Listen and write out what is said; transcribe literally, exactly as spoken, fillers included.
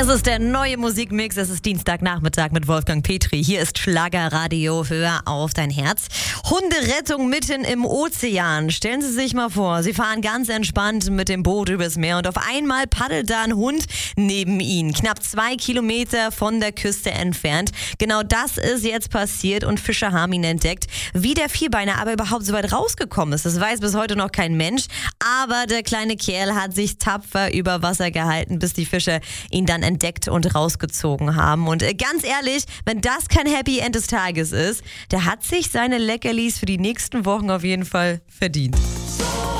Es ist der neue Musikmix. Es ist Dienstagnachmittag mit Wolfgang Petri. Hier ist Schlagerradio. Hör auf dein Herz. Hunderettung mitten im Ozean. Stellen Sie sich mal vor, Sie fahren ganz entspannt mit dem Boot übers Meer und auf einmal paddelt da ein Hund neben Ihnen. Knapp zwei Kilometer von der Küste entfernt. Genau das ist jetzt passiert und Fischer haben ihn entdeckt. Wie der Vierbeiner aber überhaupt so weit rausgekommen ist, das weiß bis heute noch kein Mensch. Aber der kleine Kerl hat sich tapfer über Wasser gehalten, bis die Fischer ihn dann entdeckt und rausgezogen haben. Und ganz ehrlich, wenn das kein Happy End des Tages ist, der hat sich seine Leckerlis für die nächsten Wochen auf jeden Fall verdient. So